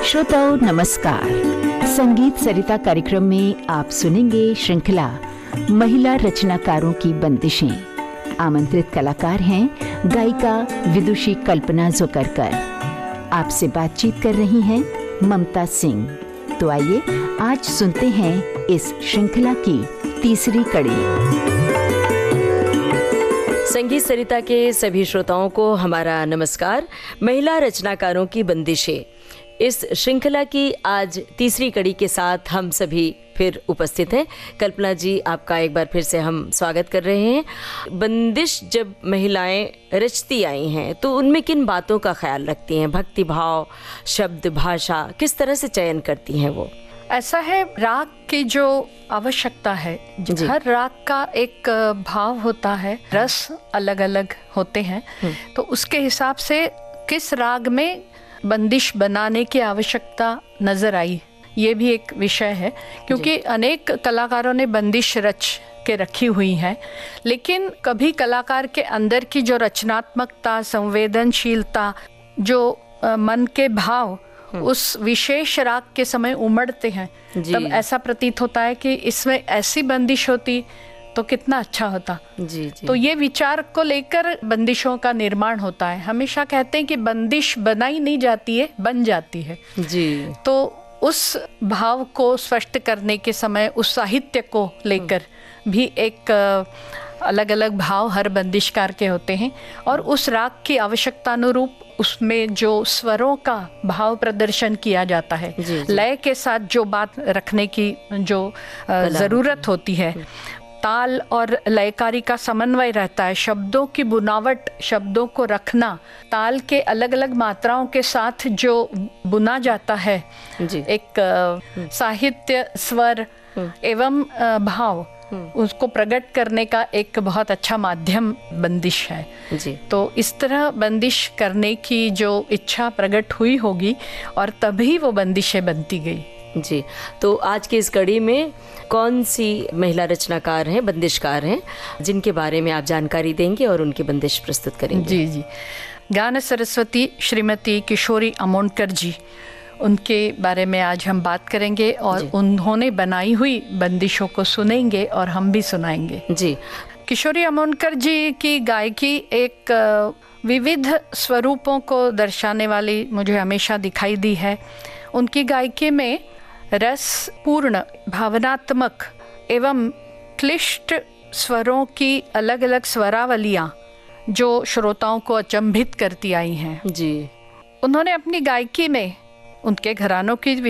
श्रोताओं नमस्कार। संगीत सरिता कार्यक्रम में आप सुनेंगे श्रृंखला महिला रचनाकारों की बंदिशें। आमंत्रित कलाकार हैं गायिका विदुषी कल्पना जोकरकर। आपसे बातचीत कर रही हैं ममता सिंह। तो आइए आज सुनते हैं इस श्रृंखला की तीसरी कड़ी। संगीत सरिता के सभी श्रोताओं को हमारा नमस्कार। महिला रचनाकारों की बंदिशें, इस श्रृंखला की आज तीसरी कड़ी के साथ हम सभी फिर उपस्थित हैं। कल्पना जी, आपका एक बार फिर से हम स्वागत कर रहे हैं। बंदिश जब महिलाएं रचती आई हैं तो उनमें किन बातों का ख्याल रखती हैं? भक्ति भाव, शब्द, भाषा, किस तरह से चयन करती हैं वो? ऐसा है, राग की जो आवश्यकता है, हर राग का एक भाव होता है, रस अलग अलग होते हैं, तो उसके हिसाब से किस राग में बंदिश बनाने की आवश्यकता नजर आई, ये भी एक विषय है। क्योंकि अनेक कलाकारों ने बंदिश रच के रखी हुई है, लेकिन कभी कलाकार के अंदर की जो रचनात्मकता, संवेदनशीलता, जो मन के भाव उस विशेष राग के समय उमड़ते हैं, तब ऐसा प्रतीत होता है कि इसमें ऐसी बंदिश होती तो कितना अच्छा होता। जी। तो ये विचार को लेकर बंदिशों का निर्माण होता है। हमेशा कहते हैं कि बंदिश बनाई नहीं जाती है, बन जाती है। जी। तो उस भाव को स्पष्ट करने के समय उस साहित्य को लेकर भी एक अलग अलग भाव हर बंदिशकार के होते हैं, और उस राग की आवश्यकता अनुरूप उसमें जो स्वरों का भाव प्रदर्शन किया जाता है, लय के साथ जो बात रखने की जो ज़रूरत होती है, ताल और लयकारी का समन्वय रहता है, शब्दों की बुनावट, शब्दों को रखना, ताल के अलग अलग मात्राओं के साथ जो बुना जाता है, एक साहित्य, स्वर एवं भाव, उसको प्रकट करने का एक बहुत अच्छा माध्यम बंदिश है। जी। तो इस तरह बंदिश करने की जो इच्छा प्रकट हुई होगी और तभी वो बंदिशें बनती गई। जी। तो आज की इस कड़ी में कौन सी महिला रचनाकार हैं, बंदिशकार हैं, जिनके बारे में आप जानकारी देंगे और उनकी बंदिश प्रस्तुत करेंगे? जी। गान सरस्वती श्रीमती किशोरी अमोनकर जी, उनके बारे में आज हम बात करेंगे और उन्होंने बनाई हुई बंदिशों को सुनेंगे और हम भी सुनाएंगे। जी। किशोरी अमोनकर जी की गायकी एक विविध स्वरूपों को दर्शाने वाली मुझे हमेशा दिखाई दी है। उनकी गायकी में रस पूर्ण, भावनात्मक एवं क्लिष्ट स्वरों की अलग अलग स्वरावलियाँ जो श्रोताओं को अचंभित करती आई हैं। जी। उन्होंने अपनी गायकी में उनके घरानों की